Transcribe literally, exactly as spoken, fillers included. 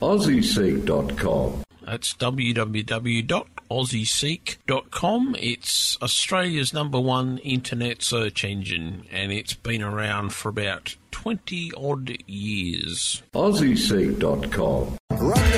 aussie seek dot com. That's w w w dot aussie seek dot com. It's Australia's number one internet search engine, and it's been around for about twenty odd years. aussie seek dot com. Rock